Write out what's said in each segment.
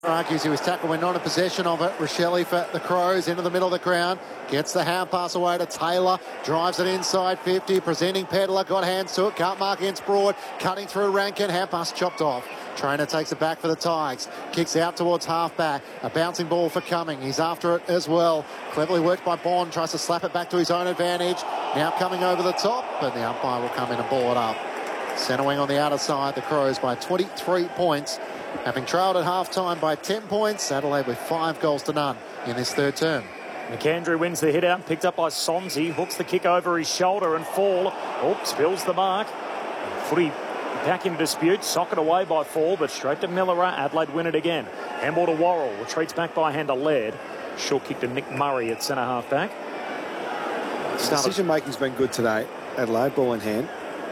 Argues he was tackled when not in possession of it. Rochelle for the Crows into the middle of the ground. Gets the hand pass away to Taylor. Drives it inside 50. Presenting Pedler. Got hands to it. Can't mark against Broad. Cutting through Rankin. Hand pass chopped off. Trainer takes it back for the Tigers. Kicks out towards half-back. A bouncing ball for Cumming. He's after it as well. Cleverly worked by Bond. Tries to slap it back to his own advantage. Now coming over the top. But the umpire will come in and ball it up. Centre wing on the outer side. The Crows by 23 points. Having trailed at half-time by 10 points, Adelaide with 5 goals to none in this third term. McAndrew wins the hit out, picked up by Sonzi, hooks the kick over his shoulder and Fall. Spills the mark. Footy back in dispute, socket away by Fall, but straight to Miller. Adelaide win it again. Handball to Worrell, retreats back by hand to Laird. Short kick to Nick Murray at centre half-back. Decision-making's been good today, Adelaide, ball in hand.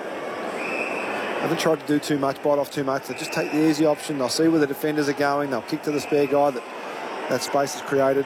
Haven't tried to do too much, bite off too much. They just take the easy option. They'll see where the defenders are going. They'll kick to the spare guy that space is created.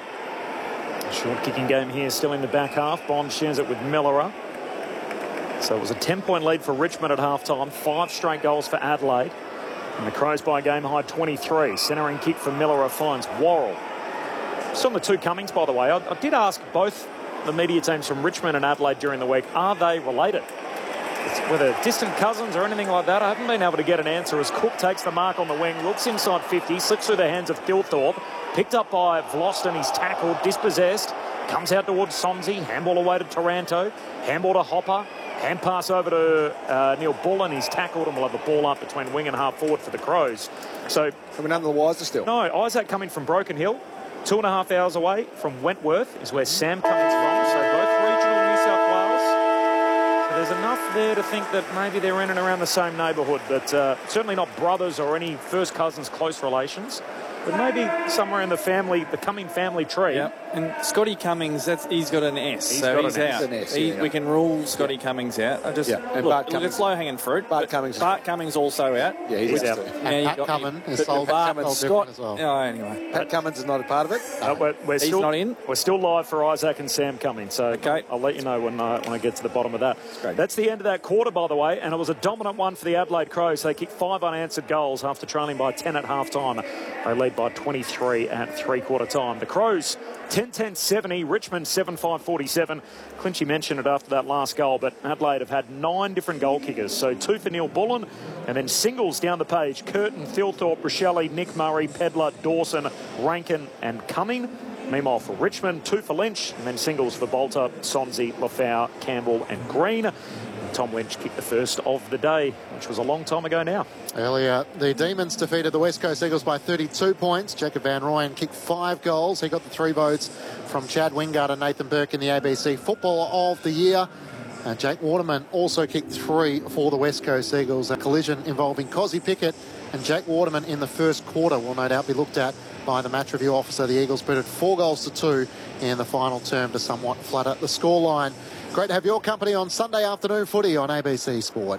Short kicking game here, still in the back half. Bond shares it with Miller. So it was a 10-point lead for Richmond at half-time. 5 straight goals for Adelaide. And the Crows by a game high 23. Centering kick for Miller finds Worrell. Just on the two Cummings, by the way, I did ask both the media teams from Richmond and Adelaide during the week, are they related? Whether distant cousins or anything like that, I haven't been able to get an answer as Cook takes the mark on the wing, looks inside 50, slips through the hands of Thilthorpe, picked up by Vlosten, he's tackled, dispossessed, comes out towards Sonzi, handball away to Taranto, handball to Hopper, hand pass over to Neil Bullen, he's tackled and we'll have a ball up between wing and half forward for the Crows. So, coming under the wires still? No, Isaac coming from Broken Hill, 2.5 hours away from Wentworth is where Sam Cummins from, so both regional New South Wales. There's enough there to think that maybe they're in and around the same neighbourhood, but certainly not brothers or any first cousins, close relations. But maybe somewhere in the Cumming family tree. Yep. And Scotty Cummings, he's got an S, he's out. We can rule Scotty Cummings out. And look, it's low-hanging fruit. Bart Cummings also out. Yeah, he's out. And Pat Cummins is sold Scott as well. Oh, anyway. Pat Cummins is not a part of it. He's not in. We're still live for Isaac and Sam Cummings, so okay. I'll let you know when I get to the bottom of that. That's the end of that quarter, by the way, and it was a dominant one for the Adelaide Crows. They kicked 5 unanswered goals after trailing by 10 at half-time. They lead by 23 at three-quarter time. The Crows 10-10-70, Richmond 7-5-47. Clinchy mentioned it after that last goal, but Adelaide have had 9 different goal kickers. So 2 for Neil Bullen, and then singles down the page. Curtin, Thilthorpe, Rochelle, Nick Murray, Pedler, Dawson, Rankin and Cumming. Meanwhile for Richmond, 2 for Lynch, and then singles for Bolter, Sonzi, Lafau, Campbell and Green. Tom Lynch kicked the first of the day, which was a long time ago now. Earlier, the Demons defeated the West Coast Eagles by 32 points. Jacob Van Rooyen kicked 5 goals. He got the 3 votes from Chad Wingard and Nathan Burke in the ABC Footballer of the Year. And Jake Waterman also kicked 3 for the West Coast Eagles. A collision involving Cozzy Pickett and Jake Waterman in the first quarter will no doubt be looked at by the match review officer. The Eagles put it 4-2 in the final term to somewhat flutter the scoreline. Great to have your company on Sunday afternoon footy on ABC Sport.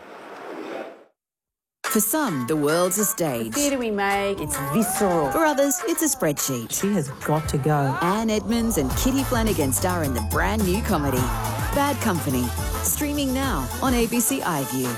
For some, the world's a stage. The theatre we make, it's visceral. For others, it's a spreadsheet. She has got to go. Anne Edmonds and Kitty Flanagan star in the brand new comedy, Bad Company. Streaming now on ABC iView.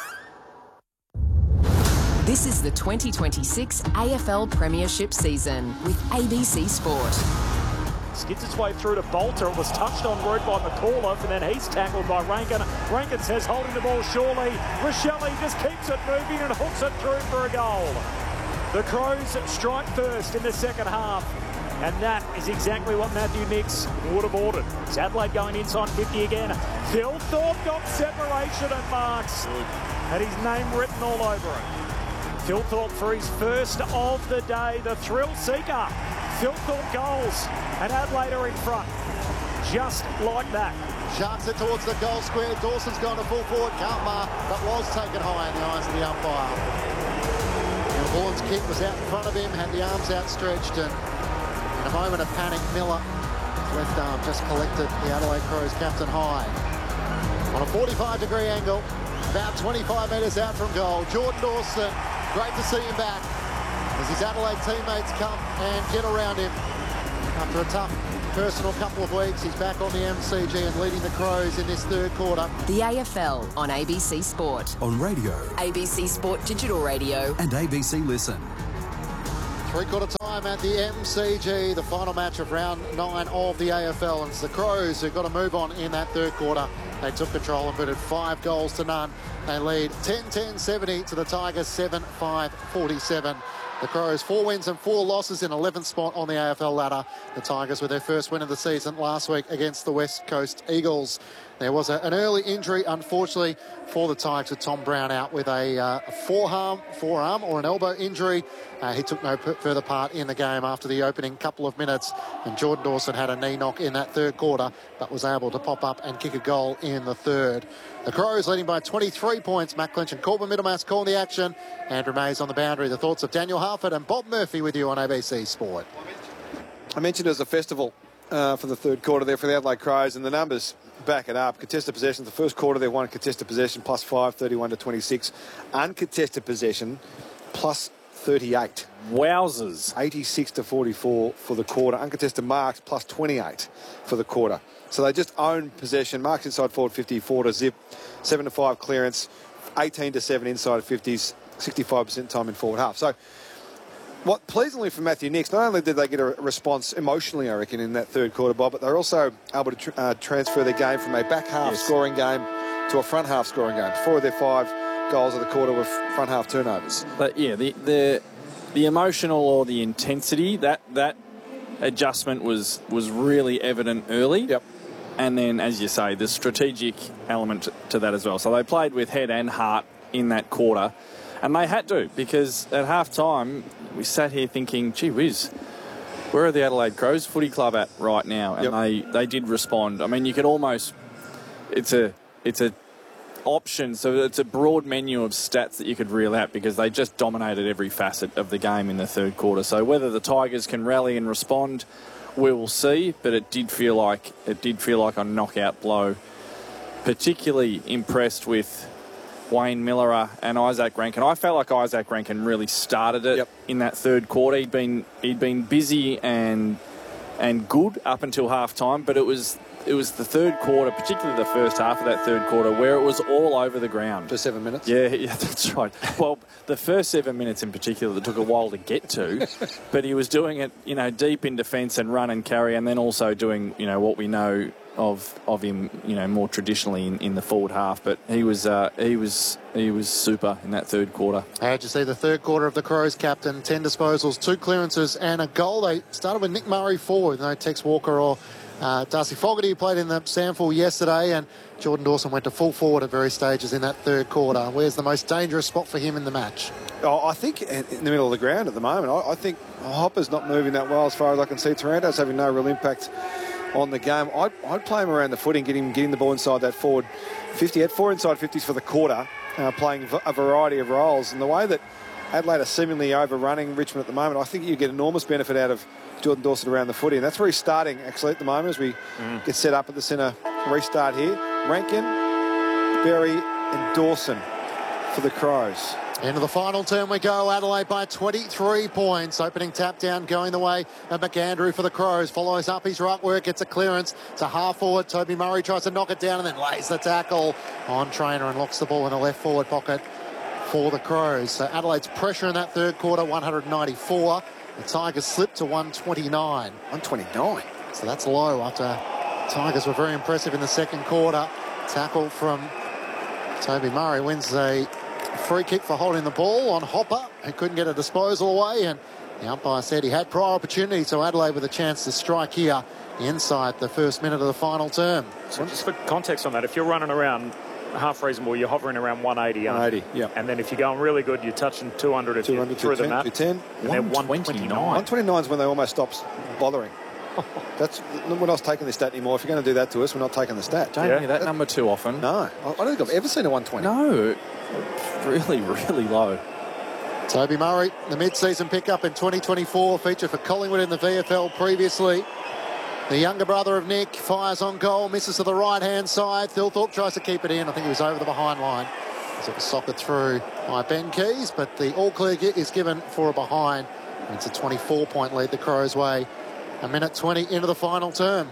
This is the 2026 AFL Premiership season with ABC Sport. Skids its way through to Bolter. It was touched on route by McAuliffe, and then he's tackled by Rankin. Rankin says holding the ball surely. Rochelle just keeps it moving and hooks it through for a goal. The Crows strike first in the second half, and that is exactly what Matthew Nicks would have ordered. It's Adelaide going inside 50 again. Thilthorpe got separation and marks, and his name written all over it. Thilthorpe for his first of the day, the thrill seeker. Thilthorpe goals, and Adelaide are in front. Just like that. Sharks it towards the goal square. Dawson's gone to full forward, can't mark, but was taken high in the eyes of the umpire. And Bullen's kick was out in front of him, had the arms outstretched, and in a moment of panic, Miller, his left arm just collected the Adelaide Crows captain high. On a 45-degree angle, about 25 metres out from goal. Jordan Dawson, great to see him back as his Adelaide teammates come and get around him. After a tough personal couple of weeks, he's back on the MCG and leading the Crows in this third quarter. The AFL on ABC Sport. On radio. ABC Sport Digital Radio. And ABC Listen. Three-quarter time. time at the MCG, the final match of round 9 of the AFL. And it's the Crows who got to move on in that third quarter. They took control and booted 5 goals to none. They lead 10-10-70 to the Tigers 7-5-47. The Crows 4 wins and 4 losses in 11th spot on the AFL ladder. The Tigers with their first win of the season last week against the West Coast Eagles. There was an early injury, unfortunately, for the Tigers with Tom Brown out with a forearm or an elbow injury. He took no further part in the game after the opening couple of minutes. And Jordan Dawson had a knee knock in that third quarter, but was able to pop up and kick a goal in the third. The Crows leading by 23 points. Matt Clinch and Corbin Middlemass calling the action. Andrew Mays on the boundary. The thoughts of Daniel Harford and Bob Murphy with you on ABC Sport. I mentioned it was a festival for the third quarter there for the Adelaide Crows, and the numbers back it up. Contested possession, the first quarter they won contested possession +5, 31-26. Uncontested possession +38. Wowzers. 86-44 for the quarter. Uncontested marks +28 for the quarter. So they just own possession. Marks inside forward 50, 4-0, 7-5 clearance, 18-7 inside 50s, 65% time in forward half. So what pleasingly for Matthew Nicks, not only did they get a response emotionally, I reckon, in that third quarter, Bob, but they're also able to transfer their game from a back half scoring game to a front half scoring game. 4 of their 5 goals of the quarter were front half turnovers. But yeah, the emotional or the intensity, that adjustment was really evident early. Yep. And then, as you say, the strategic element to that as well. So they played with head and heart in that quarter. And they had to, because at half-time, we sat here thinking, gee whiz, where are the Adelaide Crows Footy Club at right now? And they did respond. I mean, you could almost... It's a option, so it's a broad menu of stats that you could reel out, because they just dominated every facet of the game in the third quarter. So whether the Tigers can rally and respond, we will see, but it did feel like a knockout blow. Particularly impressed with Wayne Miller and Isaac Rankin. I felt like Isaac Rankin really started it in that third quarter. He'd been busy and good up until half time, but it was the third quarter, particularly the first half of that third quarter, where it was all over the ground. For 7 minutes? Yeah, that's right. Well, the first 7 minutes in particular that took a while to get to, but he was doing it, deep in defence and run and carry, and then also doing, what we know of him, more traditionally in the forward half. But he was super in that third quarter. How'd you see the third quarter of the Crows, captain? 10 disposals, 2 clearances and a goal. They started with Nick Murray forward, no Tex Walker or Darcy Fogarty, who played in the Samford yesterday, and Jordan Dawson went to full forward at various stages in that third quarter. Where's the most dangerous spot for him in the match? Oh, I think in the middle of the ground at the moment. I think Hopper's not moving that well as far as I can see. Taranto's having no real impact on the game. I'd play him around the footing, getting the ball inside that forward 50. Had 4 inside 50s for the quarter, playing a variety of roles. And the way that Adelaide are seemingly overrunning Richmond at the moment, I think you get enormous benefit out of Jordan Dawson around the footy, and that's where he's starting actually at the moment as we get set up at the centre restart here. Rankin, Berry and Dawson for the Crows. Into the final term we go. Adelaide by 23 points. Opening tap down going the way of McAndrew for the Crows. Follows up his right work, gets a clearance to half forward. Toby Murray tries to knock it down and then lays the tackle on Trainer and locks the ball in the left forward pocket for the Crows. So Adelaide's pressure in that third quarter, 194. The Tigers slipped to 129. 129. So that's low after Tigers were very impressive in the second quarter. Tackle from Toby Murray wins a free kick for holding the ball on Hopper, who couldn't get a disposal away, and the umpire said he had prior opportunity, so Adelaide with a chance to strike here inside the first minute of the final term. So just for context on that, if you're running around half reasonable, you're hovering around 180. 180, yeah. And then if you're going really good, you're touching 200 if you're through the map. 210. And then 129. 129 is when they almost stops bothering. We're not taking the stat anymore. If you're going to do that to us, we're not taking the stat. Don't hear that number too often. No. I don't think I've ever seen a 120. No. Really, really low. Toby Murray, the mid-season pickup in 2024, featured for Collingwood in the VFL previously. The younger brother of Nick fires on goal, misses to the right-hand side. Thilthorpe tries to keep it in. I think he was over the behind line as it was socketed through by Ben Keys, but the all-clear is given for a behind. And it's a 24-point lead the Crows' way. A minute 20 into the final term.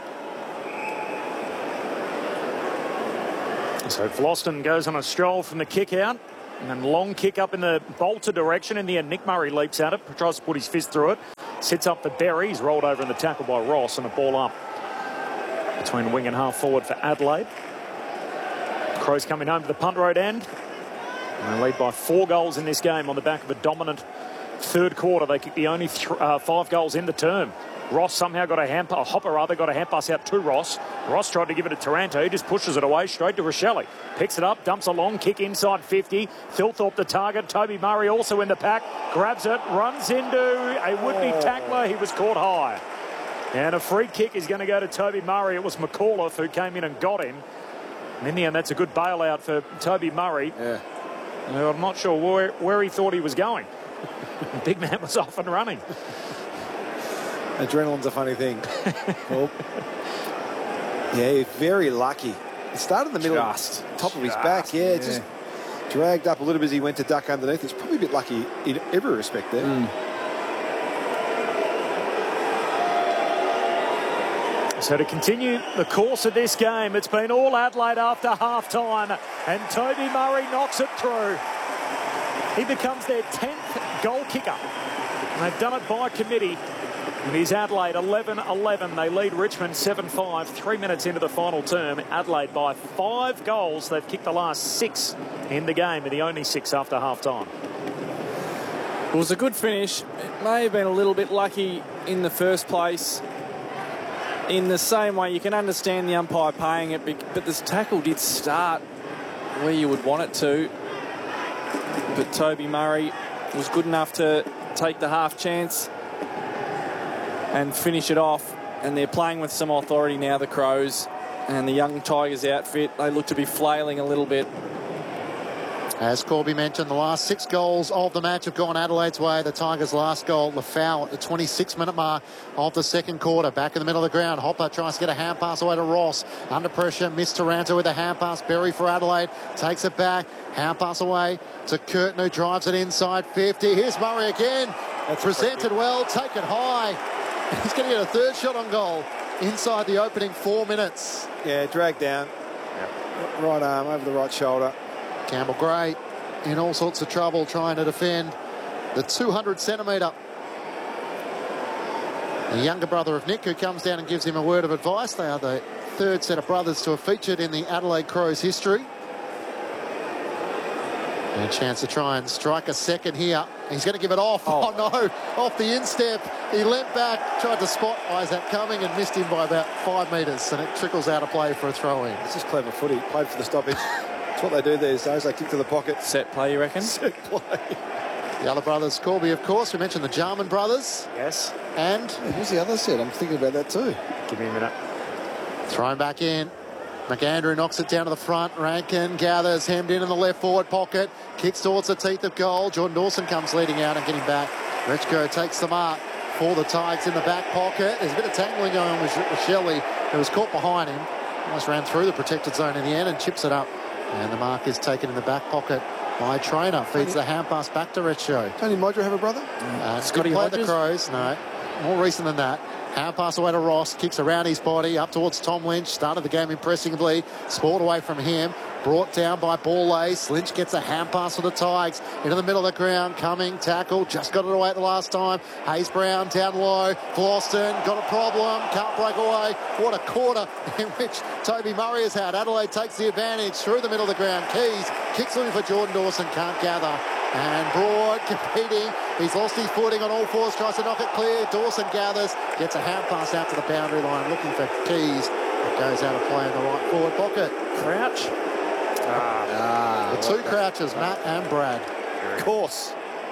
So Vlauston goes on a stroll from the kick out, and then long kick up in the Bolter direction. In the end, Nick Murray leaps at it, tries to put his fist through it. Sits up the Berry. He's rolled over in the tackle by Ross, and a ball up between wing and half forward for Adelaide. Crows coming home to the punt road end. And they lead by 4 goals in this game on the back of a dominant third quarter. They kicked the only 5 goals in the term. Ross somehow got Hopper got a hand pass out to Ross. Ross tried to give it to Taranto. He just pushes it away straight to Rochelle. Picks it up, dumps a long kick inside 50. Thilthorpe the target. Toby Murray also in the pack. Grabs it, runs into a would-be tackler. He was caught high. And a free kick is going to go to Toby Murray. It was McAuliffe who came in and got him. And in the end, that's a good bailout for Toby Murray. Yeah. I'm not sure where he thought he was going. The big man was off and running. Adrenaline's a funny thing. Well, yeah, very lucky. It started in the middle, top of his back. Yeah, just dragged up a little bit as he went to duck underneath. It's probably a bit lucky in every respect there. So to continue the course of this game, it's been all Adelaide after half-time, and Toby Murray knocks it through. He becomes their 10th goal kicker, and they've done it by committee. And he's Adelaide 11-11. They lead Richmond 7-5, 3 minutes into the final term. Adelaide by 5 goals. They've kicked the last 6 in the game, and the only 6 after half-time. It was a good finish. It may have been a little bit lucky in the first place. In the same way, you can understand the umpire paying it, but this tackle did start where you would want it to. But Toby Murray was good enough to take the half chance and finish it off. And they're playing with some authority now, the Crows. And the young Tigers outfit, they look to be flailing a little bit. As Corby mentioned, the last 6 goals of the match have gone Adelaide's way. The Tigers' last goal, the foul at the 26-minute mark of the second quarter. Back in the middle of the ground, Hopper tries to get a hand pass away to Ross. Under pressure, missed Taranto with a hand pass. Berry for Adelaide, takes it back. Hand pass away to Curtin, who drives it inside 50. Here's Murray again. That's presented well, taken high. He's going to get a third shot on goal inside the opening 4 minutes. Yeah, dragged down. Right arm over the right shoulder. Campbell Gray in all sorts of trouble trying to defend the 200-centimetre. The younger brother of Nick, who comes down and gives him a word of advice. They are the 3rd set of brothers to have featured in the Adelaide Crows history. And a chance to try and strike a second here. He's going to give it off. Oh no, off the instep. He leant back, tried to spot Isaac coming and missed him by about 5 metres, and it trickles out of play for a throw-in. This is clever footy. Played for the stoppage. That's what they do these days. They kick to the pocket. Set play, you reckon? Set play. The other brothers, Corby, of course. We mentioned the Jarman brothers. Yes. And who's the other set? I'm thinking about that too. Give me a minute. Thrown back in. McAndrew knocks it down to the front. Rankin gathers, hemmed in the left forward pocket. Kicks towards the teeth of goal. Jordan Dawson comes leading out and getting back. Richko takes the mark for the Tigers in the back pocket. There's a bit of tangling going on with Rochelle, who was caught behind him. Almost ran through the protected zone in the end and chips it up. And the mark is taken in the back pocket by Trainer. Feeds the hand pass back to Richko. Tony Modra have a brother? Scotty played the Crows. No, more recent than that. Hand pass away to Ross, kicks around his body, up towards Tom Lynch, started the game impressively, sport away from him, brought down by Ball Ace. Lynch gets a hand pass for the Tigers, into the middle of the ground, coming, tackle, just got it away at the last time. Hayes Brown down low, Gloston got a problem, can't break away. What a quarter in which Toby Murray has had. Adelaide takes the advantage through the middle of the ground. Keys kicks looking for Jordan Dawson, can't gather. And Broad competing. He's lost his footing on all fours, tries to knock it clear. Dawson gathers, gets a hand pass out to the boundary line, looking for Keys. It goes out of play in the right forward pocket. Crouch. The two Crouches, Matt and Brad. Of course.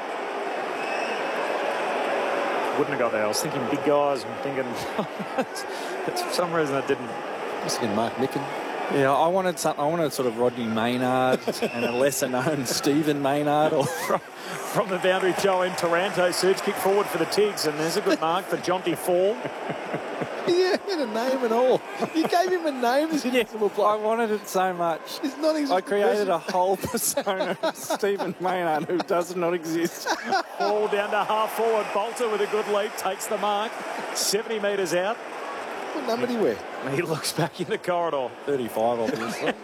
Wouldn't have got there. I was thinking big guys and thinking... but for some reason I didn't. Must have been Mark Micken. Yeah, I wanted something. I wanted sort of Rodney Maynard and a lesser-known Stephen Maynard. Or from the boundary throw in, Taranto surge kick forward for the Tigs, and there's a good mark for Jonty Fall. Yeah, he had a name and all. You gave him a name. I wanted it so much. It's not I created a whole persona of Stephen Maynard who does not exist. Fall down to half forward. Bolter with a good leap takes the mark. 70 metres out. What number did he wear? He looks back in the corridor. 35, obviously.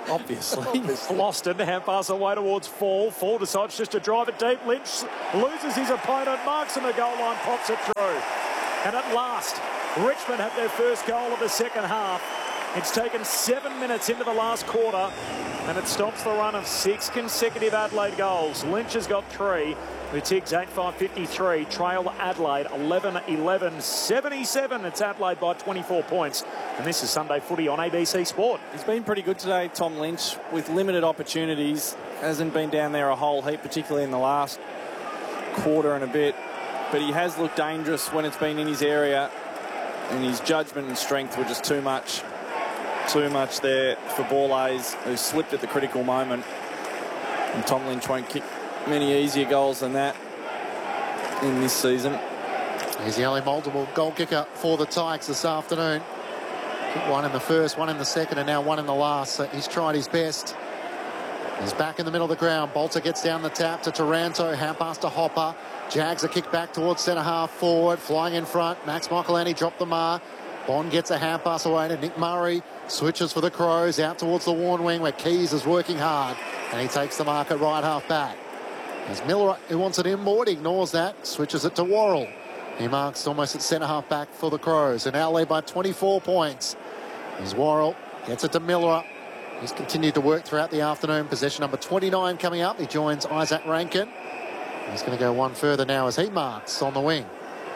Obviously. Loston, hand pass away towards Fall. Fall decides just to drive it deep. Lynch loses his opponent, marks on the goal line, pops it through. And at last, Richmond have their first goal of the second half. It's taken 7 minutes into the last quarter, and it stops the run of 6 consecutive Adelaide goals. Lynch has got 3. The Tigs 8-5-53, trail Adelaide 11-11, 77. It's Adelaide by 24 points. And this is Sunday Footy on ABC Sport. He's been pretty good today, Tom Lynch, with limited opportunities. Hasn't been down there a whole heap, particularly in the last quarter and a bit. But he has looked dangerous when it's been in his area. And his judgment and strength were just too much there for Borlase, who slipped at the critical moment. And Tom Lynch won't kick many easier goals than that in this season. He's the only multiple goal kicker for the Tigers this afternoon. One in the first, one in the second, and now one in the last. So he's tried his best. He's back in the middle of the ground. Bolter gets down the tap to Taranto. Hand pass to Hopper. Jags a kick back towards centre half forward. Flying in front. Max Michaelani dropped the mark. Bond gets a hand pass away to Nick Murray. Switches for the Crows out towards the Warn wing where Keys is working hard. And he takes the mark at right half back. As Miller, who wants it inboard, ignores that. Switches it to Worrell. He marks almost at centre half back for the Crows. And now lead by 24 points. As Worrell gets it to Miller. He's continued to work throughout the afternoon. Possession number 29 coming up. He joins Isaac Rankin. He's going to go one further now as he marks on the wing.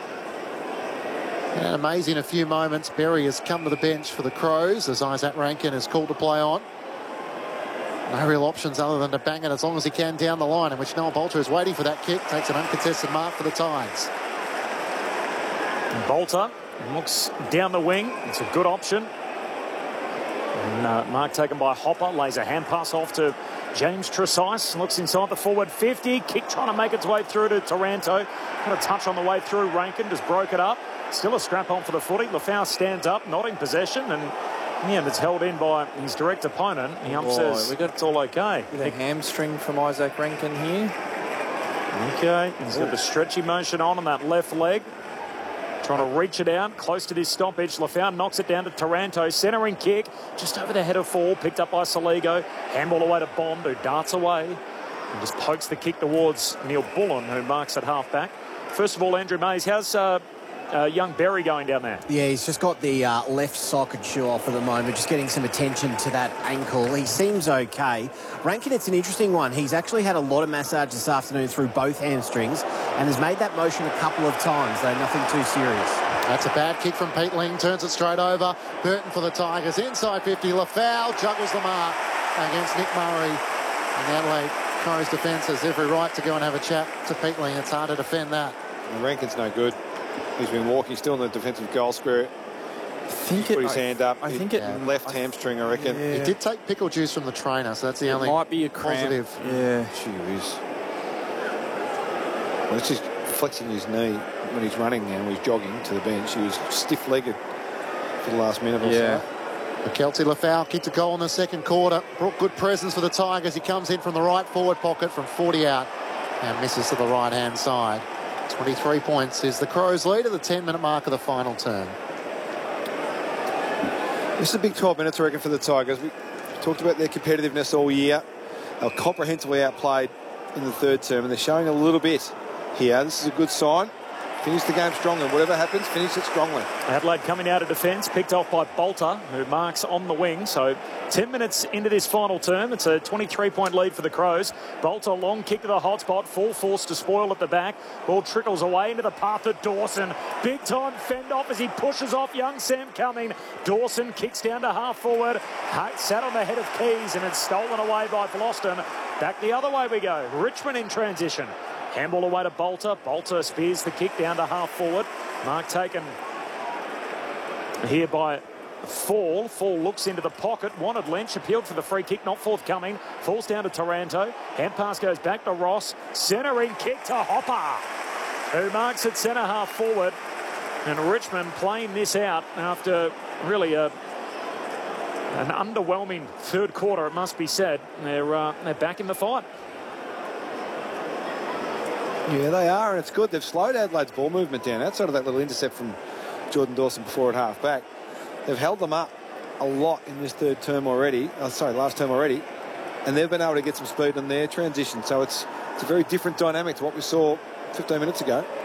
And amazing a few moments. Berry has come to the bench for the Crows as Isaac Rankin is called to play on. No real options other than to bang it as long as he can down the line, in which Noel Bolter is waiting for that kick. Takes an uncontested mark for the Tigers. Bolter looks down the wing. It's a good option. And mark taken by Hopper. Lays a hand pass off to James Tresize. Looks inside the forward 50. Kick trying to make its way through to Taranto. Got a touch on the way through. Rankin just broke it up. Still a scrap on for the footy. Lafau stands up, not in possession, and yeah, it's held in by his direct opponent. He says it's all okay. With a hamstring from Isaac Rankin here. Okay, he's got the stretchy motion on that left leg. Trying to reach it out, close to this stoppage. Lafau knocks it down to Taranto. Centering kick, just over the head of Fall, picked up by Saligo. Handball away to Bond, who darts away and just pokes the kick towards Neil Bullen, who marks at half-back. First of all, Andrew Mays, how's young Berry going down there? Yeah, he's just got the left sock and shoe off at the moment, just getting some attention to that ankle. He seems okay. Rankin, it's an interesting one. He's actually had a lot of massage this afternoon through both hamstrings and has made that motion a couple of times, though nothing too serious. That's a bad kick from Pete Ling, turns it straight over. Burton for the Tigers, inside 50. Lafau juggles the mark against Nick Murray. And Adelaide Crows defence has every right to go and have a chat to Pete Ling. It's hard to defend that. And Rankin's no good. He's been walking still in the defensive goal square. Put his hand up. I think it left hamstring, I reckon. Yeah. He did take pickle juice from the trainer, so that's the only might be a cramp. positive. Yeah. Gee whiz. Well, it's just flexing his knee when he's running now, when he's jogging to the bench. He was stiff-legged for the last minute or so. Kelsey Lafau kicked a goal in the second quarter. Brought good presence for the Tigers. He comes in from the right forward pocket from 40 out and misses to the right-hand side. 23 points is the Crows' lead at the 10-minute mark of the final term. This is a big 12 minutes, I reckon, for the Tigers. We talked about their competitiveness all year. They were comprehensively outplayed in the third term, and they're showing a little bit here. This is a good sign. Finish the game strongly. Whatever happens, finish it strongly. Adelaide coming out of defence, picked off by Bolter, who marks on the wing. So 10 minutes into this final term, it's a 23-point lead for the Crows. Bolter, long kick to the hot spot, full force to spoil at the back. Ball trickles away into the path of Dawson. Big time fend off as he pushes off young Sam Cumming. Dawson kicks down to half forward. Sat on the head of Keys and it's stolen away by Boston. Back the other way we go. Richmond in transition. Handball away to Bolter. Bolter spears the kick down to half forward. Mark taken here by Fall. Fall looks into the pocket. Wanted Lynch. Appealed for the free kick. Not forthcoming. Falls down to Taranto. Hand pass goes back to Ross. Centering kick to Hopper, who marks at centre half forward. And Richmond playing this out after really an underwhelming third quarter, it must be said. They're back in the fight. Yeah, they are, and it's good. They've slowed Adelaide's ball movement down outside of that little intercept from Jordan Dawson before at half-back. They've held them up a lot in this last term already, and they've been able to get some speed on their transition. So it's a very different dynamic to what we saw 15 minutes ago.